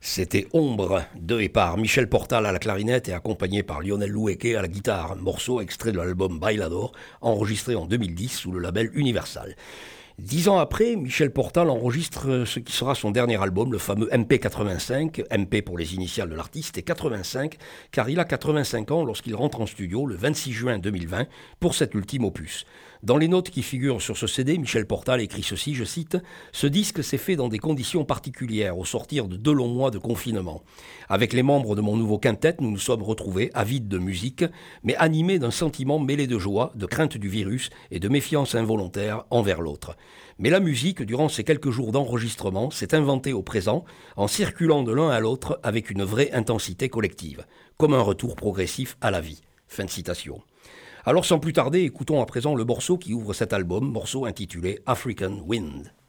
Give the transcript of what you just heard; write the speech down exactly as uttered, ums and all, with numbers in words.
C'était Ombre, de et par Michel Portal à la clarinette et accompagné par Lionel Loueke à la guitare, morceau extrait de l'album Bailador, enregistré en deux mille dix sous le label Universal. Dix ans après, Michel Portal enregistre ce qui sera son dernier album, le fameux M P quatre-vingt-cinq, M P pour les initiales de l'artiste, et quatre-vingt-cinq, car il a quatre-vingt-cinq ans lorsqu'il rentre en studio le vingt-six juin deux mille vingt pour cet ultime opus. Dans les notes qui figurent sur ce C D, Michel Portal écrit ceci, je cite, « Ce disque s'est fait dans des conditions particulières au sortir de deux longs mois de confinement. Avec les membres de mon nouveau quintet, nous nous sommes retrouvés, avides de musique, mais animés d'un sentiment mêlé de joie, de crainte du virus et de méfiance involontaire envers l'autre. Mais la musique, durant ces quelques jours d'enregistrement, s'est inventée au présent, en circulant de l'un à l'autre avec une vraie intensité collective, comme un retour progressif à la vie. » Fin de citation. Alors sans plus tarder, écoutons à présent le morceau qui ouvre cet album, morceau intitulé African Wind.